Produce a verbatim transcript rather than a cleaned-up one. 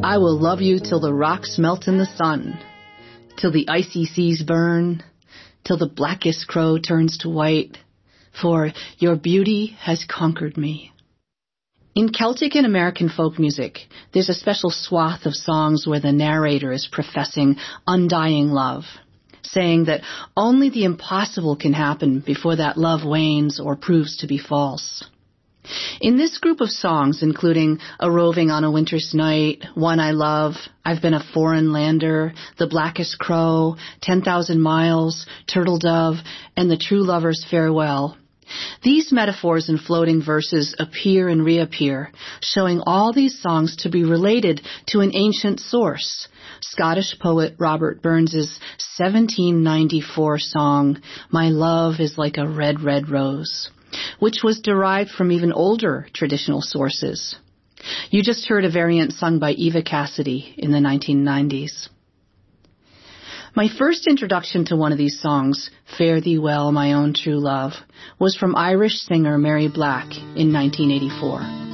I will love you till the rocks melt in the sun, till the icy seas burn, till the blackest crow turns to white, for your beauty has conquered me. In Celtic and American folk music, there's a special swath of songs where the narrator is professing undying love, saying that only the impossible can happen before that love wanes or proves to be false. In this group of songs, including A Roving on a Winter's Night, One I Love, I've Been a Foreign Lander, The Blackest Crow, Ten Thousand Miles, Turtle Dove, and The True Lover's Farewell, these metaphors and floating verses appear and reappear, showing all these songs to be related to an ancient source, Scottish poet Robert Burns's seventeen ninety-four song, My Love is Like a Red, Red Rose, which was derived from even older traditional sources. You just heard a variant sung by Eva Cassidy in the nineteen nineties. My first introduction to one of these songs, Fare Thee Well, My Own True Love, was from Irish singer Mary Black in nineteen eighty-four.